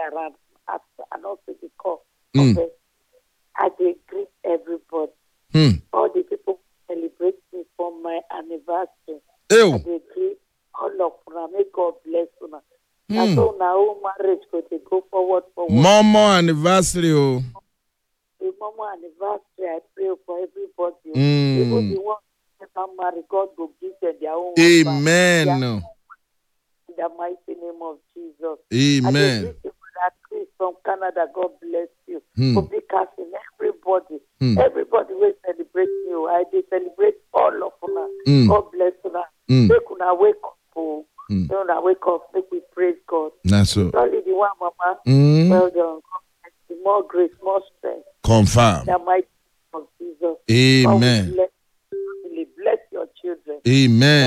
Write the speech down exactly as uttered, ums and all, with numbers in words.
around after and also the call. Mm. Okay. I dey greet everybody. Hmm. All the people celebrate me for my anniversary. Ew. I dey greet all of them. May God bless una. Hmm. And so now whole marriage go to go forward forward. Momo anniversary, oh. The mama anniversary, I pray for everybody. Mm. Even the ones that are married, God will give them their own husband. Amen. Their- In the mighty name of Jesus. And the Amen. greeting that Chris from Canada, God bless you. Hmm. For big casting everybody. Hmm. Everybody will celebrate you. I dey celebrate all of una. Hmm. God bless una. Hmm. Make una wake up. Oh. Hmm. Make una wake up. Make we praise God. That's so. Only the one, Mama. Mm. Well done. God bless you. More grace, more strength. Confirm. In the mighty name of Jesus. Amen. God will bless, bless your children. Amen.